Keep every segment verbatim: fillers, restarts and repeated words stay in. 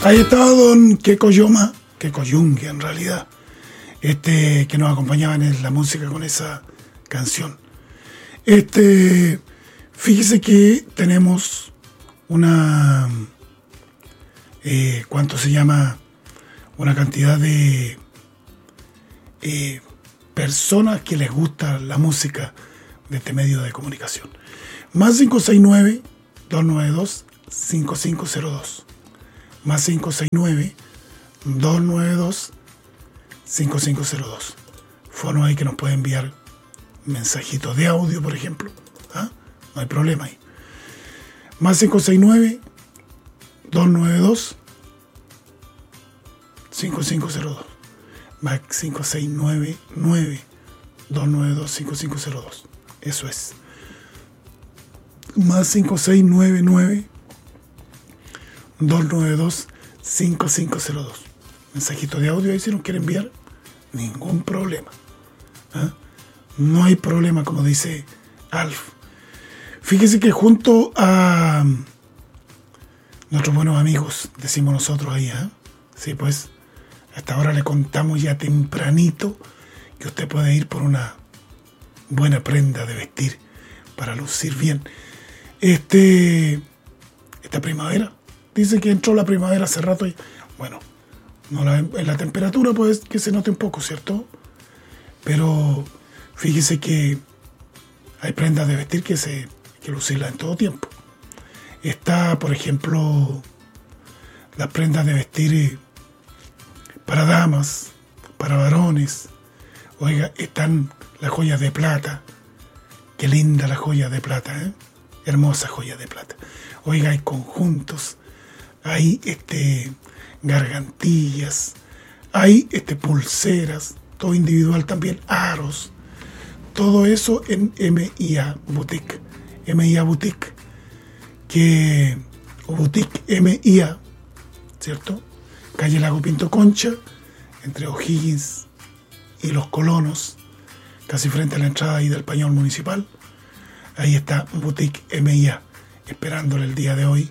Ahí estaba don Kekoyoma, Kekoyungue en realidad, este, que nos acompañaba en la música con esa canción. Este, fíjese que tenemos una, eh, ¿cuánto se llama? Una cantidad de eh, personas que les gusta la música de este medio de comunicación. Más cinco seis nueve, dos nueve dos, cinco cinco cero dos. Más cinco seis nueve, dos nueve dos, cinco cinco cero dos. Fono ahí que nos puede enviar mensajitos de audio, por ejemplo. ¿Ah? No hay problema ahí. Más cinco seis nueve, dos nueve dos, cinco cinco cero dos. Más cinco seis nueve, nueve, dos nueve dos, cinco cinco cero dos. Eso es. Más cinco seis nueve nueve, dos nueve dos, cinco cinco cero dos. Mensajito de audio ahí si nos quiere enviar. Ningún problema. ¿Ah? No hay problema, como dice Alf. Fíjese que junto a nuestros buenos amigos, decimos nosotros ahí, ¿eh? Sí, pues, hasta ahora le contamos ya tempranito que usted puede ir por una buena prenda de vestir para lucir bien. Este, esta primavera, dice que entró la primavera hace rato y, bueno, no la, en la temperatura puede que se note un poco, ¿cierto? Pero fíjese que hay prendas de vestir que se hay que lucirlas en todo tiempo. Está, por ejemplo, las prendas de vestir para damas, para varones. Oiga, están las joyas de plata. Qué linda la joya de plata, ¿eh? Hermosa joya de plata. Oiga, hay conjuntos, hay este, gargantillas, hay este, pulseras, todo individual también, aros. Todo eso en M I A Boutique. M I A Boutique, que, o Boutique M I A, ¿cierto? Calle Lago Pinto Concha, entre O'Higgins y Los Colonos, casi frente a la entrada ahí del Pañol Municipal. Ahí está Boutique M I A, esperándole el día de hoy.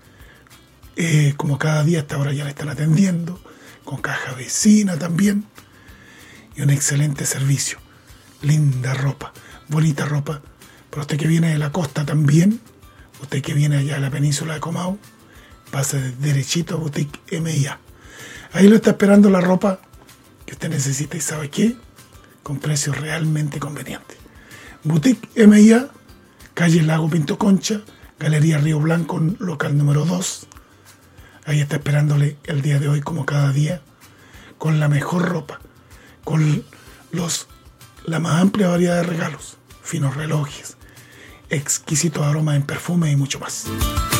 Eh, como cada día, hasta ahora ya le están atendiendo, con caja vecina también, y un excelente servicio. Linda ropa, bonita ropa. Para usted que viene de la costa también, usted que viene allá de la península de Comau, pase derechito a Boutique M I A. Ahí lo está esperando la ropa que usted necesita y sabe qué, con precios realmente convenientes. Boutique M I A, calle Lago Pinto Concha, Galería Río Blanco, local número dos. Ahí está esperándole el día de hoy, como cada día, con la mejor ropa, con los, la más amplia variedad de regalos, finos relojes, exquisitos aromas en perfume y mucho más.